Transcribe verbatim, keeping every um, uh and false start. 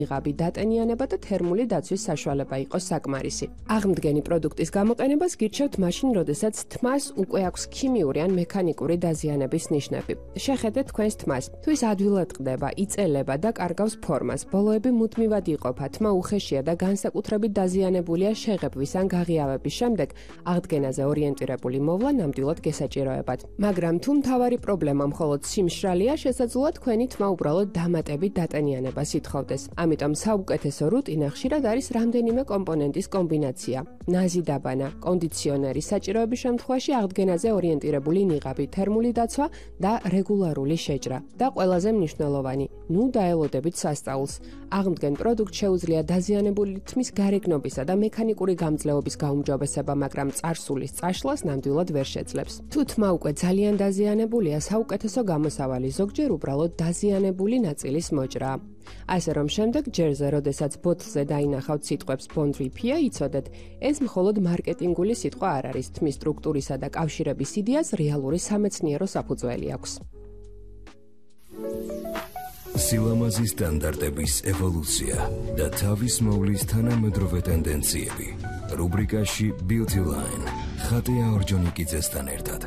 ნიღაბი დატენიანება და თერმული დაცვის საშუალება იყოს საკმარისი. Აღმდგენი პროდუქტის გამოყენებას გირჩევთ მაშინ, როდესაც თმას უკვე აქვს ქიმიური ან მექანიკური დაზიანების ნიშნები. შეხედეთ თქვენს თმას. თუ ის ადვილად ყდება, იწელება და კარგავს ფორმას, ბოლოები მუდმივად იყოფა, თმა უხეშია და განსაკუთრებით დაზიანებულია შეღებვის ან გაღიავების შემდეგ, აღდგენაზე ორიენტირებული მოვლა ნამდვილად გესაჭიროებად. მაგრამ თუ მთავარი პრობლემა მხოლოდ სიმშრალეა, შესაძლოა თქვენი თმა უბრალოდ დამატებით დატენიანებას ითხოვდეს. ამიტომ საუკეთესო რუტინა ხშირად არის რამდენიმე კომპონენტის კომბინაცია. ნაზი დაბანა, კონდიციონერი, საჭიროების შემთხვევაში აღდგენაზე ორიენტირებული ნიღაბი, თერმული დაცვა და რეგულარული შეჭრა. და ყველაზე მნიშვნელოვანი, ნუ დაელოდებით სასწაულს. აღმდგენ პროდუქტ შეუძლია დაზიანებული თმის გარეგნობისა და მექანიკური გამძლეობის გაუმჯობესება, მაგრამ წარსულის წაშლას ნამდვილად ვერ შეძლებს. თუ თმა უკვე ძალიან დაზიანებულია, საუკეთესო გამოსავალი ზოგჯერ უბრალოდ დაზიანებული ნაწილის მოჭრა. ასე რომ შემდეგ ჯერზე, როდესაც ბოთლზე დაინახავთ სიტყვებს Bond Repair, იცოდეთ, ეს მხოლოდ მარკეტინგული სიტყვა არ არის, თმის სტრუქტურისა და კავშირების იდეას რეალური სამეცნიერო საფუძველი აქვს. სილამაზის სტანდარტების ევოლუცია და თავის მოვლის თანამედროვე ტენდენციები. რუბრიკაში Beauty Line ხატია ორჯონიკიძესთან ერთად.